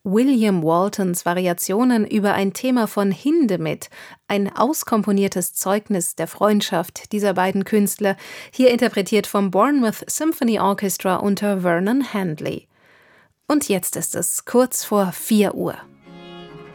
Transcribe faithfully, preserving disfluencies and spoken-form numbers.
William Waltons Variationen über ein Thema von Hindemith, ein auskomponiertes Zeugnis der Freundschaft dieser beiden Künstler, hier interpretiert vom Bournemouth Symphony Orchestra unter Vernon Handley. Und jetzt ist es kurz vor vier Uhr.